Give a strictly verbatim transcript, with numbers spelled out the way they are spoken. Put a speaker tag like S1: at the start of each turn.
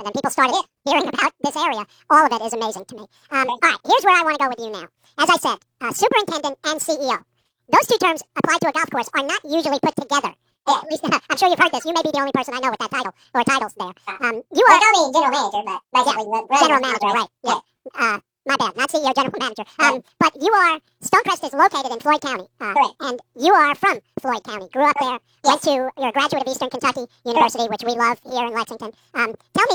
S1: and then people started hearing about this area. All of it is amazing to me. Um, all right, here's where I want to go with you now. As I said, uh, superintendent and C E O. Those two terms applied to a golf course are not usually put together. Yeah, at least, I'm sure you've heard this. You may be the only person I know with that title or titles there. Um, you are
S2: well, call me general manager, but basically
S1: yeah,
S2: the
S1: general manager, right? Yeah. Uh, my bad, not C E O, general manager. Um,
S2: Right.
S1: but you are Stonecrest is located in Floyd County, uh,
S2: Correct.
S1: and you are from Floyd County. Grew up there.
S2: Yes.
S1: Went to you're a graduate of Eastern Kentucky University, which we love here in Lexington. Um, tell me.